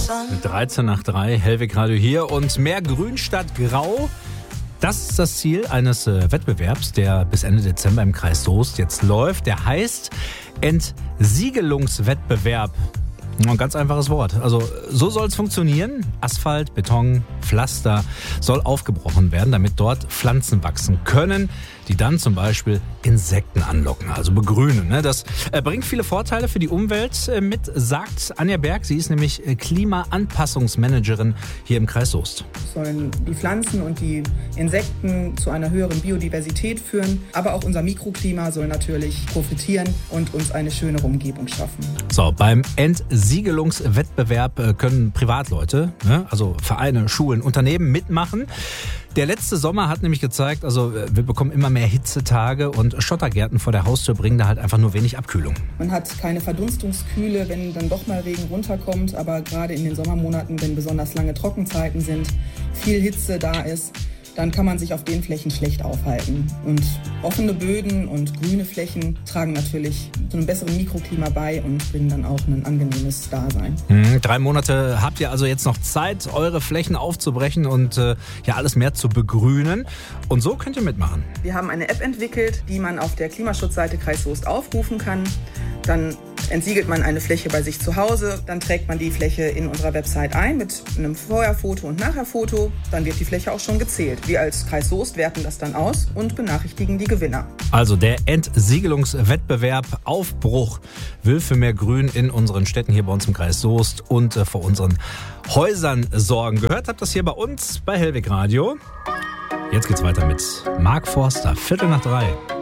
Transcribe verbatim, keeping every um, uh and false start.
dreizehn nach drei, Hellwig Radio hier und mehr Grün statt Grau. Das ist das Ziel eines äh, Wettbewerbs, der bis Ende Dezember im Kreis Soest jetzt läuft. Der heißt Entsiegelungswettbewerb. Ein ganz einfaches Wort. Also so soll es funktionieren. Asphalt, Beton, Pflaster soll aufgebrochen werden, damit dort Pflanzen wachsen können, die dann zum Beispiel Insekten anlocken, also begrünen. Das bringt viele Vorteile für die Umwelt mit, sagt Anja Berg. Sie ist nämlich Klimaanpassungsmanagerin hier im Kreis Soest. Sollen die Pflanzen und die Insekten zu einer höheren Biodiversität führen, aber auch unser Mikroklima soll natürlich profitieren und uns eine schönere Umgebung schaffen. So, beim Entsiegelungswettbewerb können Privatleute, also Vereine, Schulen, Unternehmen mitmachen. Der letzte Sommer hat nämlich gezeigt, also wir bekommen immer mehr Hitzetage und Schottergärten vor der Haustür bringen da halt einfach nur wenig Abkühlung. Man hat keine Verdunstungskühle, wenn dann doch mal Regen runterkommt, aber gerade in den Sommermonaten, wenn besonders lange Trockenzeiten sind, viel Hitze da ist, dann kann man sich auf den Flächen schlecht aufhalten. Und offene Böden und grüne Flächen tragen natürlich zu einem besseren Mikroklima bei und bringen dann auch ein angenehmes Dasein. Mhm, drei Monate habt ihr also jetzt noch Zeit, eure Flächen aufzubrechen und äh, ja alles mehr zu begrünen. Und so könnt ihr mitmachen. Wir haben eine App entwickelt, die man auf der Klimaschutzseite Kreis Soest aufrufen kann. Dann entsiegelt man eine Fläche bei sich zu Hause, dann trägt man die Fläche in unserer Website ein mit einem Vorherfoto und Nachherfoto. Dann wird die Fläche auch schon gezählt. Wir als Kreis Soest werten das dann aus und benachrichtigen die Gewinner. Also der Entsiegelungswettbewerb Aufbruch will für mehr Grün in unseren Städten hier bei uns im Kreis Soest und äh, vor unseren Häusern sorgen. Gehört habt das hier bei uns bei Hellwig Radio. Jetzt geht's weiter mit Mark Forster, Viertel nach drei.